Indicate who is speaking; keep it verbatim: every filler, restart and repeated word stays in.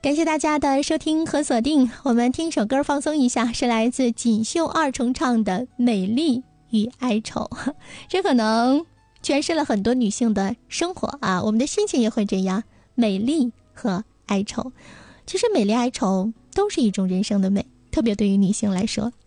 Speaker 1: 感谢大家的收听和锁定，我们听一首歌放松一下，是来自锦绣二重唱的《美丽与哀愁》。这可能诠释了很多女性的生活啊，我们的心情也会这样，美丽和哀愁。其实美丽哀愁都是一种人生的美，特别对于女性来说。